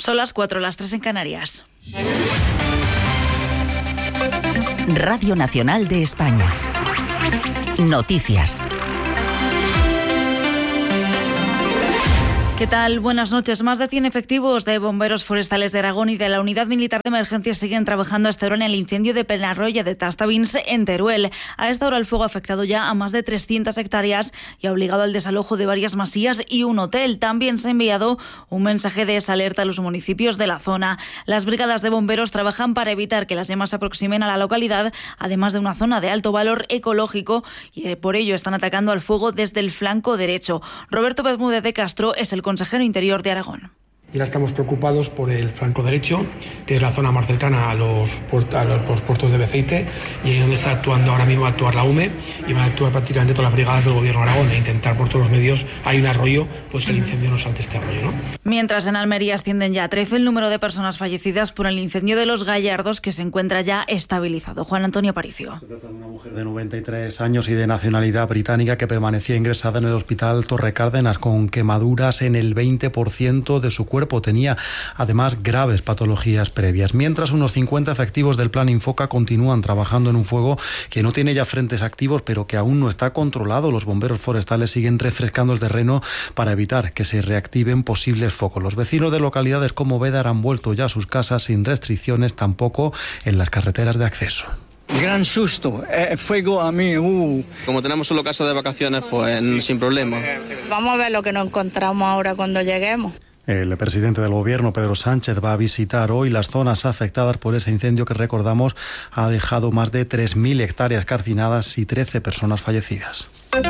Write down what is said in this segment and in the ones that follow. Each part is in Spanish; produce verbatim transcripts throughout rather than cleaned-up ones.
Son las cuatro, las tres en Canarias. Radio Nacional de España. Noticias. ¿Qué tal? Buenas noches. Más de cien efectivos de bomberos forestales de Aragón y de la Unidad Militar de Emergencias siguen trabajando a esta hora en el incendio de Penarroya de Tastavins en Teruel. A esta hora el fuego ha afectado ya a más de trescientas hectáreas y ha obligado al desalojo de varias masías y un hotel. También se ha enviado un mensaje de alerta a los municipios de la zona. Las brigadas de bomberos trabajan para evitar que las llamas se aproximen a la localidad, además de una zona de alto valor ecológico, y por ello están atacando al fuego desde el flanco derecho. Roberto Bermúdez de Castro es el consejero interior de Aragón. Y ahora estamos preocupados por el flanco derecho, que es la zona más cercana a los, puertos, a los puertos de Beceite, y ahí es donde está actuando ahora mismo a actuar la U M E, y van a actuar prácticamente todas las brigadas del Gobierno de Aragón e intentar por todos los medios, hay un arroyo, pues el incendio no salte este arroyo, ¿no? Mientras en Almería ascienden ya a trece el número de personas fallecidas por el incendio de Los Gallardos, que se encuentra ya estabilizado. Juan Antonio Aparicio. Se trata de una mujer de noventa y tres años y de nacionalidad británica que permanecía ingresada en el hospital Torre Cárdenas con quemaduras en el veinte por ciento de su cuerpo. Tenía además graves patologías previas. Mientras unos cincuenta efectivos del Plan Infoca continúan trabajando en un fuego que no tiene ya frentes activos, pero que aún no está controlado. Los bomberos forestales siguen refrescando el terreno para evitar que se reactiven posibles focos. Los vecinos de localidades como Bédar han vuelto ya a sus casas sin restricciones, tampoco en las carreteras de acceso. Gran susto, eh, fuego a mí. Uh. Como tenemos solo casa de vacaciones, pues sin problema. Vamos a ver lo que nos encontramos ahora cuando lleguemos. El presidente del Gobierno, Pedro Sánchez, va a visitar hoy las zonas afectadas por ese incendio que, recordamos, ha dejado más de tres mil hectáreas calcinadas y trece personas fallecidas.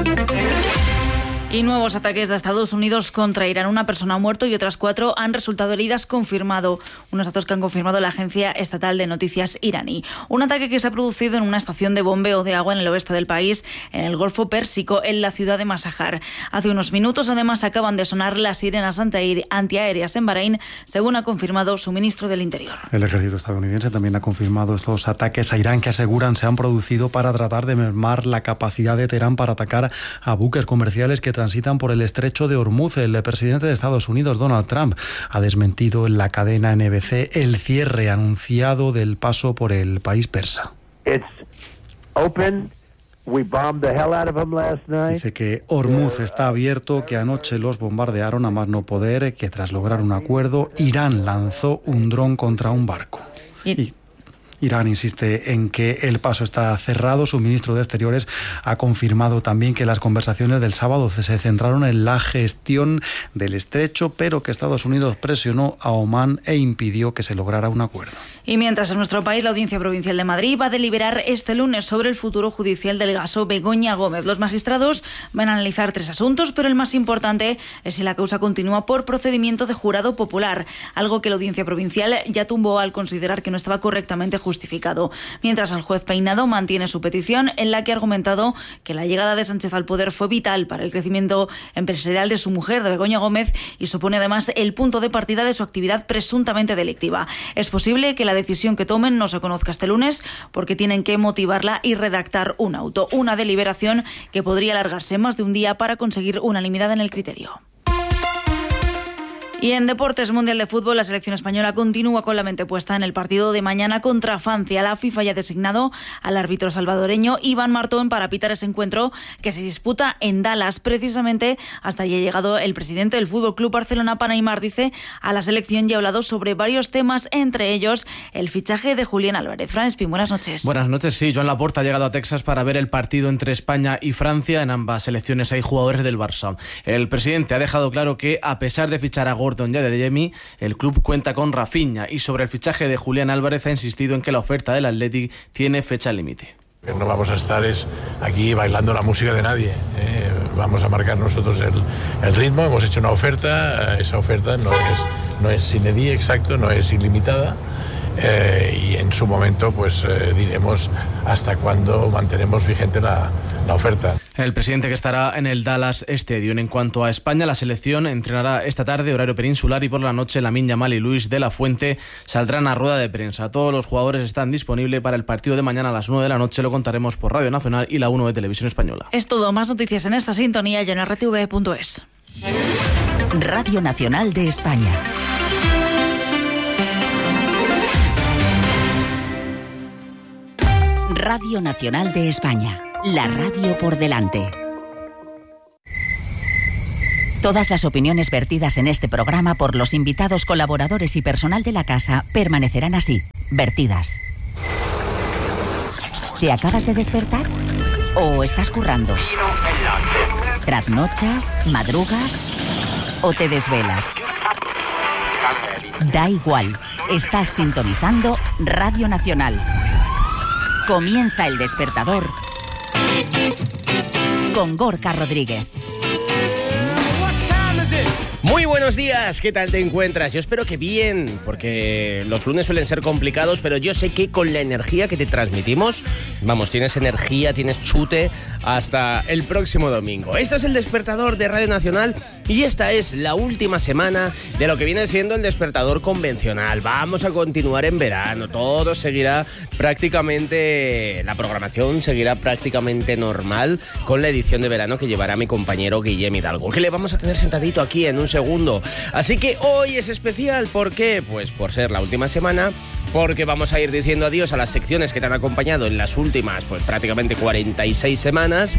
Y nuevos ataques de Estados Unidos contra Irán. Una persona ha muerto y otras cuatro han resultado heridas, confirmado. Unos datos que han confirmado la agencia estatal de noticias iraní. Un ataque que se ha producido en una estación de bombeo de agua en el oeste del país, en el Golfo Pérsico, en la ciudad de Masajar. Hace unos minutos, además, acaban de sonar las sirenas antiaéreas en Bahrein, según ha confirmado su ministro del Interior. El ejército estadounidense también ha confirmado estos ataques a Irán que aseguran se han producido para tratar de mermar la capacidad de Teherán para atacar a buques comerciales que transitan por el estrecho de Hormuz. El presidente de Estados Unidos, Donald Trump, ha desmentido en la cadena N B C el cierre anunciado del paso por el país persa. It's open. We bombed the hell out of them last night. Dice que Hormuz está abierto, que anoche los bombardearon a más no poder, que tras lograr un acuerdo, Irán lanzó un dron contra un barco. Y Irán insiste en que el paso está cerrado. Su ministro de Exteriores ha confirmado también que las conversaciones del sábado se centraron en la gestión del estrecho, pero que Estados Unidos presionó a Omán e impidió que se lograra un acuerdo. Y mientras en nuestro país la Audiencia Provincial de Madrid va a deliberar este lunes sobre el futuro judicial del caso Begoña Gómez. Los magistrados van a analizar tres asuntos, pero el más importante es si la causa continúa por procedimiento de jurado popular, algo que la Audiencia Provincial ya tumbó al considerar que no estaba correctamente justificado. Mientras el juez Peinado mantiene su petición, en la que ha argumentado que la llegada de Sánchez al poder fue vital para el crecimiento empresarial de su mujer, de Begoña Gómez, y supone además el punto de partida de su actividad presuntamente delictiva. Es posible que la decisión que tomen no se conozca este lunes porque tienen que motivarla y redactar un auto, una deliberación que podría alargarse más de un día para conseguir unanimidad en el criterio. Y en Deportes Mundial de Fútbol, la selección española continúa con la mente puesta en el partido de mañana contra Francia. La FIFA ya ha designado al árbitro salvadoreño Iván Martón para pitar ese encuentro que se disputa en Dallas. Precisamente hasta allí ha llegado el presidente del Fútbol Club Barcelona, Panaymar, dice a la selección y ha hablado sobre varios temas, entre ellos el fichaje de Julián Álvarez. Fran Espín, buenas noches. Buenas noches, sí. Joan Laporta ha llegado a Texas para ver el partido entre España y Francia. En ambas selecciones hay jugadores del Barça. El presidente ha dejado claro que, a pesar de fichar a Gordon ya de Jemi, el club cuenta con Rafinha, y sobre el fichaje de Julián Álvarez ha insistido en que la oferta del Athletic tiene fecha límite. No vamos a estar es aquí bailando la música de nadie, ¿eh? Vamos a marcar nosotros el, el ritmo. Hemos hecho una oferta, esa oferta no es, no es sine die, exacto, no es ilimitada. Eh, y en su momento pues eh, diremos hasta cuándo mantenemos vigente la, la oferta. El presidente que estará en el Dallas Stadium. En cuanto a España, la selección entrenará esta tarde horario peninsular y por la noche Lamine Yamal y Luis de la Fuente saldrán a rueda de prensa. Todos los jugadores están disponibles para el partido de mañana a las nueve de la noche. Lo contaremos por Radio Nacional y la uno de Televisión Española. Es todo. Más noticias en esta sintonía y en r t v punto es. Radio Nacional de España. Radio Nacional de España. La radio por delante. Todas las opiniones vertidas en este programa por los invitados, colaboradores y personal de la casa permanecerán así, vertidas. ¿Te acabas de despertar? ¿O estás currando? ¿Trasnochas? ¿Madrugas? ¿O te desvelas? Da igual, estás sintonizando Radio Nacional. Comienza El Despertador con Gorka Rodríguez. Muy buenos días, ¿qué tal te encuentras? Yo espero que bien, porque los lunes suelen ser complicados, pero yo sé que con la energía que te transmitimos, vamos, tienes energía, tienes chute hasta el próximo domingo. Esto es El Despertador de Radio Nacional y esta es la última semana de lo que viene siendo el despertador convencional. Vamos a continuar en verano, todo seguirá prácticamente, la programación seguirá prácticamente normal con la edición de verano que llevará mi compañero Guillem Hidalgo, que le vamos a tener sentadito aquí en un segundo. Así que hoy es especial, ¿por qué? Pues por ser la última semana, porque vamos a ir diciendo adiós a las secciones que te han acompañado en las últimas, pues prácticamente cuarenta y seis semanas.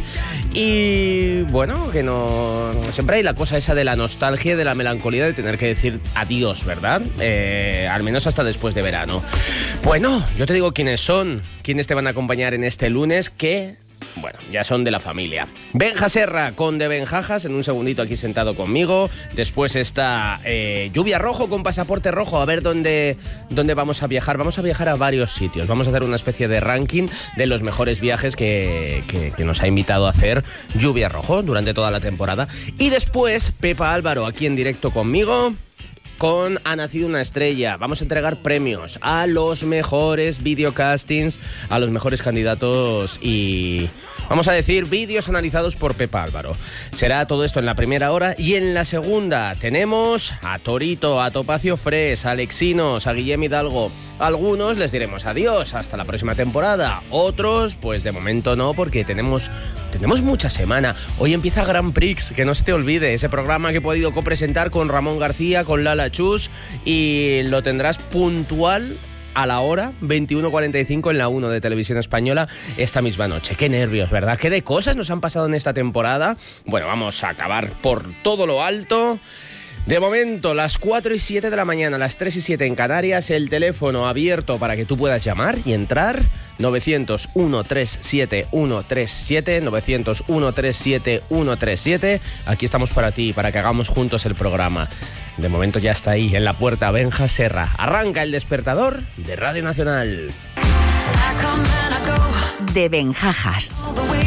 Y bueno, que no... siempre hay la cosa esa de la nostalgia y de la melancolía de tener que decir adiós, ¿verdad? Eh, al menos hasta después de verano. Bueno, yo te digo quiénes son, quiénes te van a acompañar en este lunes, que... bueno, ya son de la familia. Benja Serra con De Benjajas, en un segundito aquí sentado conmigo. Después está eh, Lluvia Rojo con Pasaporte Rojo. A ver dónde, dónde vamos a viajar. Vamos a viajar a varios sitios. Vamos a hacer una especie de ranking de los mejores viajes que, que, que nos ha invitado a hacer Lluvia Rojo durante toda la temporada. Y después Pepa Álvaro aquí en directo conmigo, con Ha Nacido Una Estrella. Vamos a entregar premios a los mejores videocastings, a los mejores candidatos y... vamos a decir, vídeos analizados por Pepa Álvaro. Será todo esto en la primera hora y en la segunda tenemos a Torito, a Topacio Fres, a Alexinos, a Guillem Hidalgo. Algunos les diremos adiós hasta la próxima temporada. Otros, pues de momento no, porque tenemos, tenemos mucha semana. Hoy empieza Grand Prix, que no se te olvide, ese programa que he podido copresentar con Ramón García, con Lala Chus, y lo tendrás puntual a la hora veintiuno cuarenta y cinco en la uno de Televisión Española esta misma noche. Qué nervios, ¿verdad? Qué de cosas nos han pasado en esta temporada. Bueno, vamos a acabar por todo lo alto. De momento, las cuatro y siete de la mañana, las tres y siete en Canarias, el teléfono abierto para que tú puedas llamar y entrar. novecientos uno tres siete uno tres siete, novecientos uno tres siete uno tres siete. Aquí estamos para ti, para que hagamos juntos el programa. De momento ya está ahí, en la puerta, Benja Serra. Arranca El Despertador de Radio Nacional. De Benjajas.